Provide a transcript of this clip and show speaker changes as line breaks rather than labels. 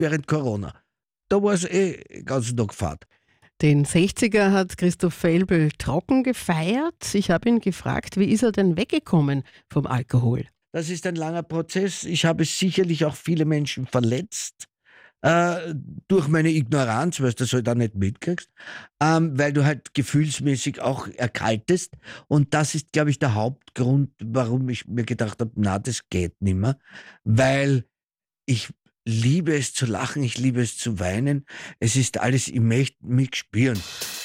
während Corona. Da war es den ganzen Tag Fahrt.
Den 60er hat Christoph Felbel trocken gefeiert. Ich habe ihn gefragt, wie ist er denn weggekommen vom Alkohol?
Das ist ein langer Prozess. Ich habe sicherlich auch viele Menschen verletzt. Durch meine Ignoranz, weil du das halt auch nicht mitkriegst, weil du halt gefühlsmäßig auch erkaltest. Und das ist, glaube ich, der Hauptgrund, warum ich mir gedacht habe, na, das geht nimmer. Weil ich liebe es zu lachen, ich liebe es zu weinen. Es ist alles, ich möchte mich spüren.